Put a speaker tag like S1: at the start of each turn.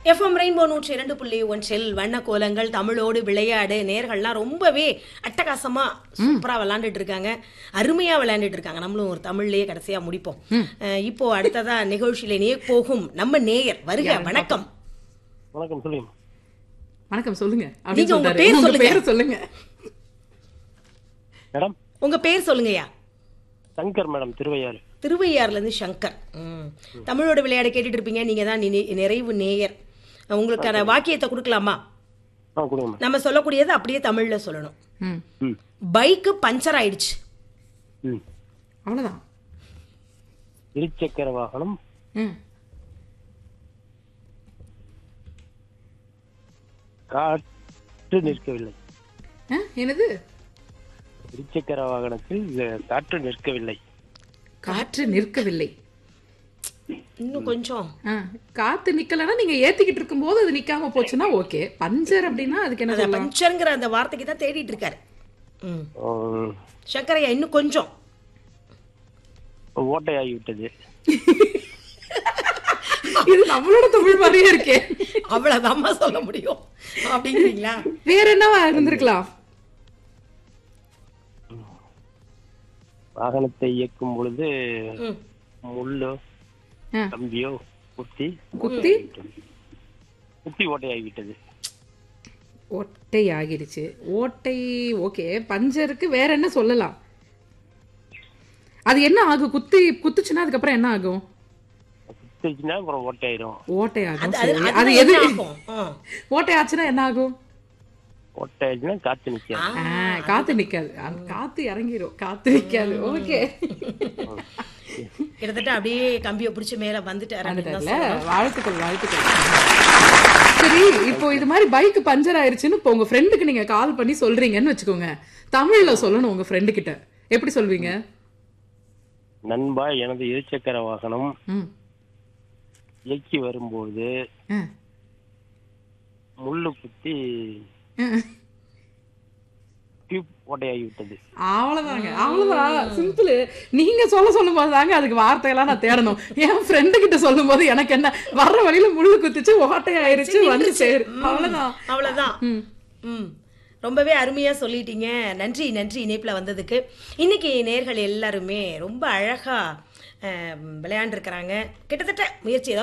S1: FM rainbow 102.1 வண்ண கோலங்கள் தமிழோடு விளையாடு நேர்கள்லாம் ரொம்பவே அட்டகாசமா சூப்பரா விளையாண்டுட்டு இருக்காங்க, அருமையா விளையாண்டுட்டு இருக்காங்க. நம்மளும் ஒரு தமிழ்லயே கடைசியா முடிப்போம். இப்போ அடுத்ததா நிகழ்ச்சியிலே போகும் நம்ம நேயர் வருக. வணக்கம்.
S2: வணக்கம் சொல்லுங்க.
S3: வணக்கம் சொல்லுங்க.
S1: நீங்க உங்க பேர்
S3: சொல்லுங்க
S2: மேடம்.
S1: உங்க பேர் சொல்லுங்கய்யா.
S2: சங்கர் மேடம், திருவையாறு.
S1: திருவையாறுல இருந்து சங்கர். தமிழோட விளையாட கேட்டுட்டு இருப்பீங்க. நீங்க தான் நிறைவு நேயர். உங்களுக்கான வாக்கியத்தை கொடுக்கலாமா? நம்ம சொல்லக்கூடியது அப்படியே தமிழ்ல சொல்லணும். பைக்கு பஞ்சர் ஆயிடுச்சு.
S3: அவ்வளவுதான்.
S2: இருசக்கர வாகனம் காற்று நிற்கவில்லை.
S3: என்னது?
S2: இருசக்கர வாகனத்தில் காற்று நிற்கவில்லை.
S3: காற்று நிற்கவில்லை.
S1: இன்னும் கொஞ்சம்.
S3: காத்து நிக்கலன்னா நீங்க ஏத்திக்கிட்டு இருக்கும் போது அது நிக்காம போச்சுன்னா ஓகே. பஞ்சர் அப்படின்னா அதுக்கு என்ன சொல்லலாம்?
S1: பஞ்சர்ங்கிற அந்த வார்த்தைக்கு தான் தேடிட்டு இருக்காரு சங்கரையா. இன்னும் கொஞ்சம்.
S2: ஓட்டையாகிவிட்டது.
S3: இது நம்மளோட தமிழ் மாதிரியே இருக்கே.
S1: அவ்வளவுதான் சொல்ல முடியும் அப்படிங்கிறீங்களா?
S3: வேற என்னவா இருந்திருக்கலாம்?
S2: வாகனத்தை இயக்கும் பொழுது முள்ளோ கம்பியோ குத்தி ஓட்டையாகிவிட்டது.
S3: ஓட்டை ஆகிடுச்சு. ஓட்டை ஓகே. பஞ்சருக்கு வேற என்ன சொல்லலாம்? அது என்ன ஆகும்? குத்துச்சுன்னா அதுக்கப்புறம் என்ன ஆகும்?
S2: குத்துச்சுன்னா அப்புறம் ஓட்டையாயிரும்.
S3: ஓட்டை ஆகும். அது எது? ஓட்டை ஆச்சுன்னா என்ன ஆகும்?
S2: ஓட்டையாச்சுன்னா காத்து நிக்காது.
S3: காத்து நிக்காது. காத்து இறங்கிரும், காத்து நிக்காது. ஓகே.
S1: கிட்டத்தட்ட அப்படியே கம்பியை பிடிச்ச மேல வந்துட்டாரு.
S3: வாழ்த்துக்கள் வாழ்த்துக்கள். சரி, இப்போ இது மாதிரி பைக் பஞ்சர் ஆயிருச்சுன்னு இப்போ உங்க ஃப்ரெண்டுக்கு நீங்க கால் பண்ணி சொல்றீங்கன்னு வச்சுக்கோங்க. தமிழ்ல சொல்லணும் உங்க ஃப்ரெண்டு கிட்ட. எப்படி சொல்வீங்க?
S2: நண்பா, எனது இருசக்கர வாகனம் இயக்கி வரும்போது முள்ளு குத்தி ஓட்டையாகிவிட்டது.
S3: அவ்வளவுதாங்க. அவ்வளவுதான். சிம்பிள். நீங்க சொல்லும் போது தாங்க அதுக்கு வார்த்தையெல்லாம் நான் தேடணும். என் ஃப்ரெண்டு கிட்ட சொல்லும் போது எனக்கு என்ன, வர்ற வழியில முள்ளு குத்திச்சு ஓட்டையாயிருச்சு வந்து சேரு.
S1: அவ்வளவுதான். ரொம்பவே அருமையா சொல்லிட்டீங்க. நன்றி நன்றி இணைப்புல வந்ததுக்கு. இன்னைக்கு நேயர்கள் எல்லாருமே ரொம்ப அழகா விளையாண்டுருக்கிறாங்க. கிட்டத்தட்ட முயற்சி